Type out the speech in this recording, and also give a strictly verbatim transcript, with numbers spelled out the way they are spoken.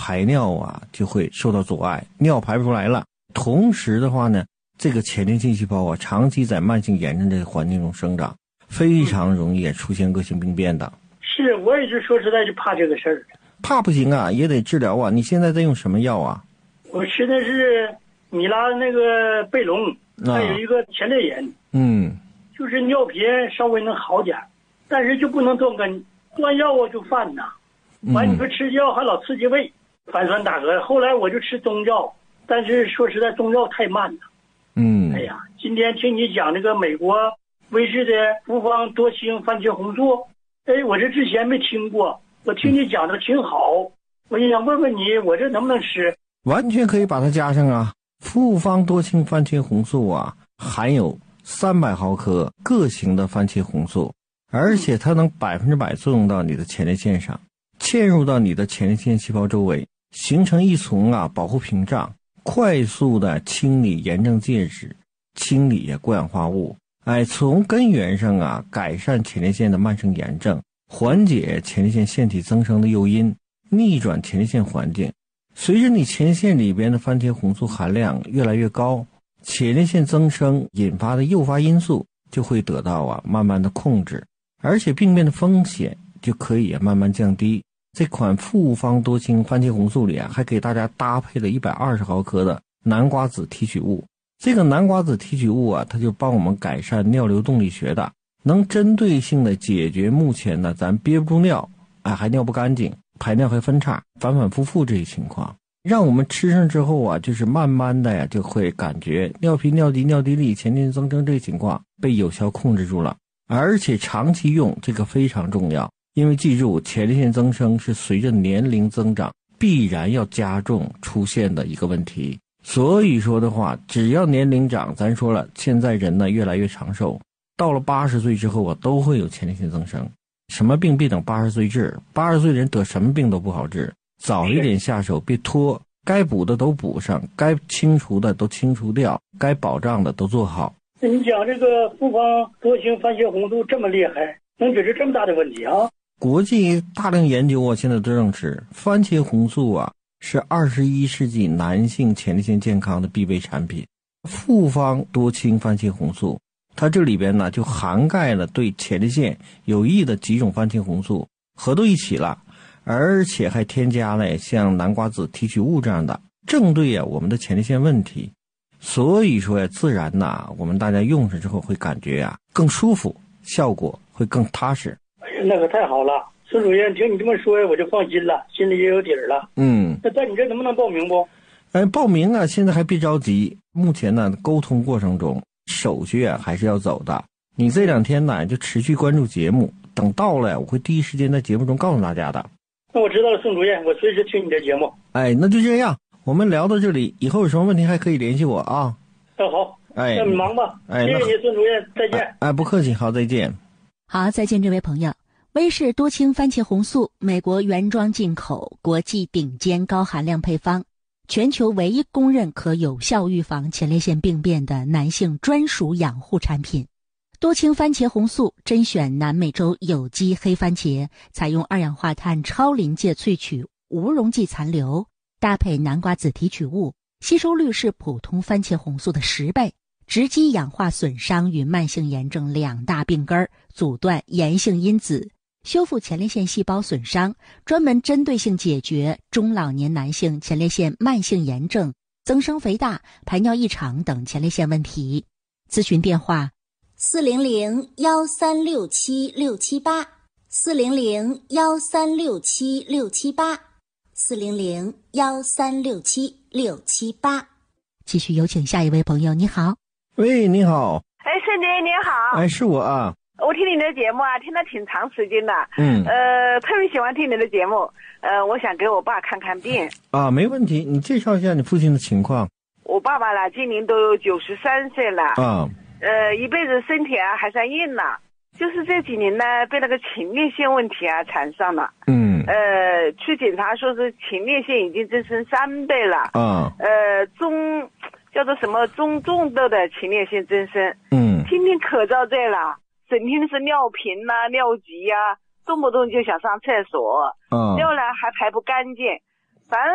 排尿啊就会受到阻碍，尿排不出来了。同时的话呢，这个前列腺细胞啊长期在慢性炎症这个环境中生长，非常容易出现恶性病变的。 是，我也是说实在是怕这个事儿。 怕不行啊，也得治疗啊。你现在在用什么药啊？ 我吃的是米拉那个贝隆，还有一个前列腺。嗯，就是尿频稍微能好点，但是就不能断根，断药啊就犯呐。完你说吃药还老刺激胃，反酸打嗝。后来我就吃中药，但是说实在中药太慢了。嗯，哎呀，今天听你讲那个美国威士的复方多清番茄红素，哎，我这之前没听过，我听你讲的挺好，我也想问问你，我这能不能吃？ 完全可以把它加上啊。复方多清番茄红素啊，含有三百毫克各型的番茄红素，而且它能百分之百作用到你的前列腺上，嵌入到你的前列腺细胞周围，形成一层啊保护屏障，快速的清理炎症介质，清理过氧化物，哎，从根源上啊改善前列腺的慢性炎症，缓解前列腺腺体增生的诱因，逆转前列腺环境。随着你前列腺里边的番茄红素含量越来越高，前列腺增生引发的诱发因素就会得到啊慢慢的控制，而且病变的风险就可以慢慢降低。这款复方多清番茄红素里啊，还给大家搭配了一百二十毫克的南瓜子提取物。这个南瓜子提取物啊，它就帮我们改善尿流动力学的，能针对性的解决目前呢咱憋不住尿，哎，还尿不干净，排尿还分叉，反反复复这些情况，让我们吃上之后啊，就是慢慢的呀，就会感觉尿频、尿急、尿滴沥、前列腺增生这些情况被有效控制住了。而且长期用这个非常重要，因为记住，前列腺增生是随着年龄增长必然要加重出现的一个问题。所以说的话，只要年龄长，咱说了，现在人呢越来越长寿，到了八十岁之后啊，都会有前列腺增生。什么病别等八十岁治，八十岁人得什么病都不好治，早一点下手，别拖，该补的都补上，该清除的都清除掉，该保障的都做好。 那你讲这个复方多清番茄红素这么厉害，能解决这么大的问题啊？ 国际大量研究啊，现在都证实番茄红素啊是二十一世纪男性前列腺健康的必备产品。复方多清番茄红素，它这里边呢就涵盖了对前列腺有益的几种番茄红素，合到一起了，而且还添加了像南瓜子提取物这样的，正对啊我们的前列腺问题。所以说呀，自然呐，我们大家用上之后会感觉啊更舒服，效果会更踏实。 哎呀，那可太好了，孙主任，听你这么说我就放心了，心里也有底儿了。嗯，那在你这能不能报名不？ 哎，报名啊，现在还别着急，目前呢沟通过程中，手续啊还是要走的。你这两天呢就持续关注节目，等到了我会第一时间在节目中告诉大家的。 那我知道了，宋主任，我随时听你的节目。 哎，那就这样，我们聊到这里，以后有什么问题还可以联系我啊。 那好， 哎， 那你忙吧。哎，谢谢你，孙主任，再见。 哎，不客气，好，再见。 好，再见，这位朋友。威士多清番茄红素，美国原装进口，国际顶尖高含量配方，全球唯一公认可有效预防前列腺病变的男性专属养护产品。多清番茄红素甄选南美洲有机黑番茄，采用二氧化碳超临界萃取无溶剂残留，搭配南瓜子提取物，吸收率是普通番茄红素的十倍，直击氧化损伤与慢性炎症两大病根，阻断炎性因子，修复前列腺细胞损伤，专门针对性解决中老年男性前列腺慢性炎症、增生肥大、排尿异常等前列腺问题。咨询电话四零零幺三六七六七八，四零零幺三六七六七八，四零零幺三六七六七八。 继续有请下一位朋友，你好。 喂，你好。 哎，孙姐你好。 哎，是我啊。 我听你的节目啊，听了挺长时间的。 嗯。 呃，特别喜欢听你的节目。呃，我想给我爸看看病。 啊，没问题，你介绍一下你父亲的情况。 我爸爸呢，今年都有九十三岁了。 啊。 呃，一辈子身体啊还算硬朗，就是这几年呢，被那个前列腺问题啊缠上了。嗯。呃，去检查说是前列腺已经增生三倍了。啊。呃，中叫做什么中重度的前列腺增生。嗯。天天可遭罪了，整天是尿频呐、啊、尿急呀、啊，动不动就想上厕所。嗯。尿呢还排不干净，反正